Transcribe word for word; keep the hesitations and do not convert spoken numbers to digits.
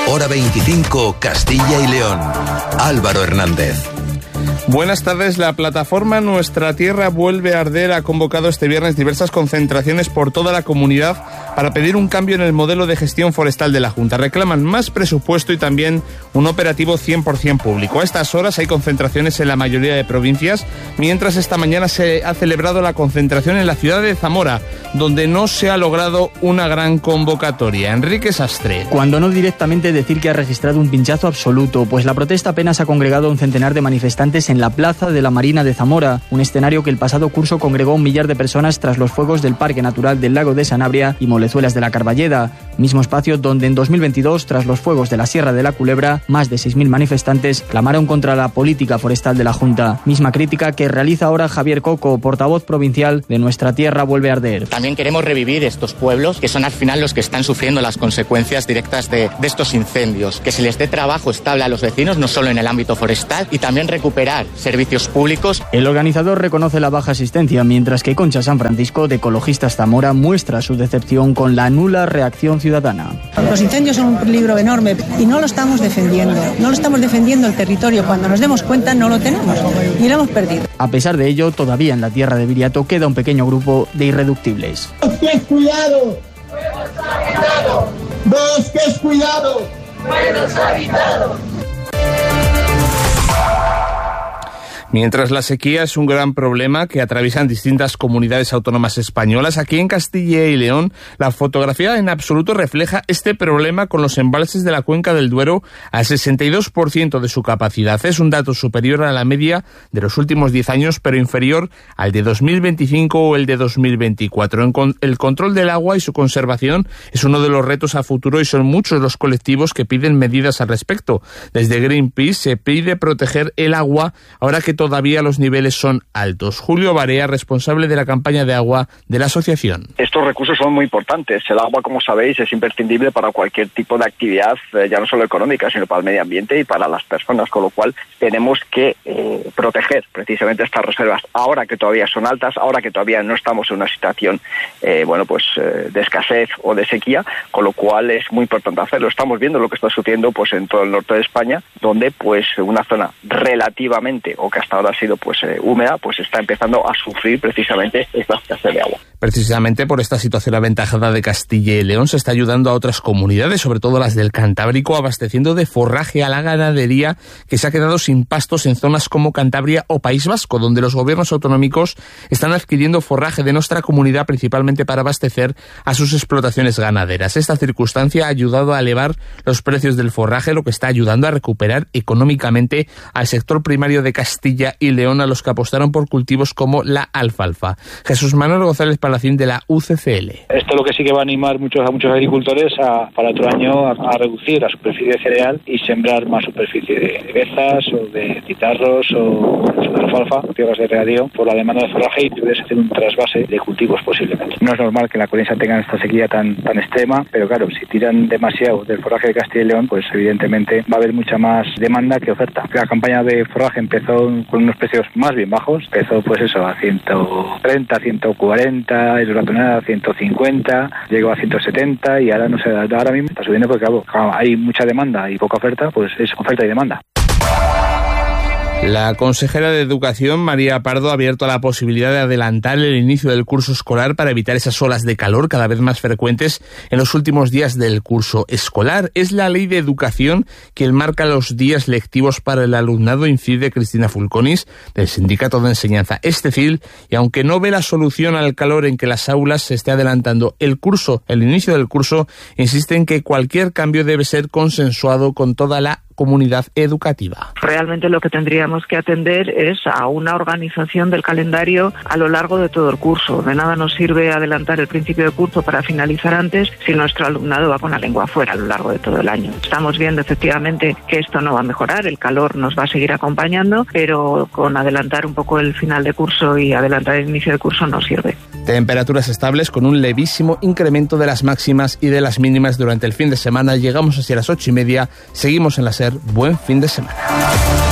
Hora veinticinco, Castilla y León. Álvaro Hernández. Buenas tardes. La plataforma Nuestra Tierra vuelve a arder ha convocado este viernes diversas concentraciones por toda la comunidad para pedir un cambio en el modelo de gestión forestal de la Junta. Reclaman más presupuesto y también un operativo cien por ciento público. A estas horas hay concentraciones en la mayoría de provincias, mientras esta mañana se ha celebrado la concentración en la ciudad de Zamora, donde no se ha logrado una gran convocatoria. Enrique Sastre. Cuando no directamente decir que ha registrado un pinchazo absoluto, pues la protesta apenas ha congregado a un centenar de manifestantes en la plaza de la Marina de Zamora, un escenario que el pasado curso congregó a un millar de personas tras los fuegos del Parque Natural del Lago de Sanabria y Molezuelas de la Carballeda, mismo espacio donde en dos mil veintidós, tras los fuegos de la Sierra de la Culebra, más de seis mil manifestantes clamaron contra la política forestal de la Junta. Misma crítica que realiza ahora Javier Coco, portavoz provincial de Nuestra Tierra vuelve a arder. También queremos revivir estos pueblos, que son al final los que están sufriendo las consecuencias directas de, de estos incendios, que se les dé trabajo estable a los vecinos, no solo en el ámbito forestal, y también recuperar servicios públicos. El organizador reconoce la baja asistencia, mientras que Concha San Francisco, de Ecologistas Zamora, muestra su decepción con la nula reacción ciudadana. Los incendios son un peligro enorme y no lo estamos defendiendo. No lo estamos defendiendo el territorio. Cuando nos demos cuenta no lo tenemos y lo hemos perdido. A pesar de ello, todavía en la tierra de Viriato queda un pequeño grupo de irreductibles. ¡Bosques, cuidado! ¡Buenos habitados! ¡Bosques, cuidado! ¡Buenos habitados! Mientras la sequía es un gran problema que atraviesan distintas comunidades autónomas españolas, aquí en Castilla y León la fotografía en absoluto refleja este problema con los embalses de la cuenca del Duero al sesenta y dos por ciento de su capacidad. Es un dato superior a la media de los últimos diez años, pero inferior al de dos mil veinticinco o el de dos mil veinticuatro. El control del agua y su conservación es uno de los retos a futuro y son muchos los colectivos que piden medidas al respecto. Desde Greenpeace se pide proteger el agua ahora que todavía los niveles son altos. Julio Barea, responsable de la campaña de agua de la asociación. Estos recursos son muy importantes. El agua, como sabéis, es imprescindible para cualquier tipo de actividad, eh, ya no solo económica, sino para el medio ambiente y para las personas, con lo cual tenemos que eh, proteger precisamente estas reservas. Ahora que todavía son altas, ahora que todavía no estamos en una situación eh, bueno, pues eh, de escasez o de sequía, con lo cual es muy importante hacerlo. Estamos viendo lo que está sucediendo pues en todo el norte de España, donde pues una zona relativamente, o que hasta ahora ha sido pues eh, húmeda, pues está empezando a sufrir precisamente esta escasez de agua. Precisamente por esta situación aventajada de Castilla y León se está ayudando a otras comunidades, sobre todo las del Cantábrico, abasteciendo de forraje a la ganadería que se ha quedado sin pastos en zonas como Cantabria o País Vasco, donde los gobiernos autonómicos están adquiriendo forraje de nuestra comunidad principalmente para abastecer a sus explotaciones ganaderas. Esta circunstancia ha ayudado a elevar los precios del forraje, lo que está ayudando a recuperar económicamente al sector primario de Castilla y León, a los que apostaron por cultivos como la alfalfa. Jesús Manuel González Palacín, de la U C C L. Esto lo que sí que va a animar muchos, a muchos agricultores a, para otro año a, a reducir la superficie de cereal y sembrar más superficie de bezas o de citarros o de alfalfa, tierras de regadío, por la demanda de forraje, y puedes hacer un trasvase de cultivos posiblemente. No es normal que en la Corensa tengan esta sequía tan, tan extrema, pero claro, si tiran demasiado del forraje de Castilla y León, pues evidentemente va a haber mucha más demanda que oferta. La campaña de forraje empezó con unos precios más bien bajos, empezó pues eso a ciento treinta, ciento cuarenta, el ratonera a ciento cincuenta, llegó a ciento setenta y ahora no sé, ahora mismo está subiendo porque claro, hay mucha demanda y poca oferta, pues es oferta y demanda. La consejera de Educación, María Pardo, ha abierto a la posibilidad de adelantar el inicio del curso escolar para evitar esas olas de calor cada vez más frecuentes en los últimos días del curso escolar. Es la Ley de Educación quien marca los días lectivos para el alumnado, incide Cristina Fulconis, del Sindicato de Enseñanza Estecil, y aunque no ve la solución al calor en que las aulas se esté adelantando el curso, el inicio del curso, insiste en que cualquier cambio debe ser consensuado con toda la comunidad educativa. Realmente lo que tendríamos que atender es a una organización del calendario a lo largo de todo el curso. De nada nos sirve adelantar el principio de curso para finalizar antes si nuestro alumnado va con la lengua afuera a lo largo de todo el año. Estamos viendo efectivamente que esto no va a mejorar, el calor nos va a seguir acompañando, pero con adelantar un poco el final de curso y adelantar el inicio de curso no sirve. Temperaturas estables con un levísimo incremento de las máximas y de las mínimas durante el fin de semana. Llegamos hacia las ocho y media. Seguimos en la SER. Buen fin de semana.